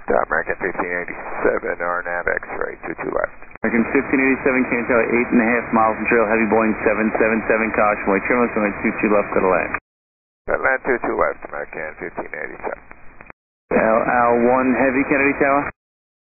American 1587, RNAV X-ray, 22 left. American 1587, Canadian Tower, 8.5 miles from trail, heavy Boeing 777, caution, white trim, runway 22 left, go to land. Land 22 left, American 1587. L1 Heavy, Kennedy Tower.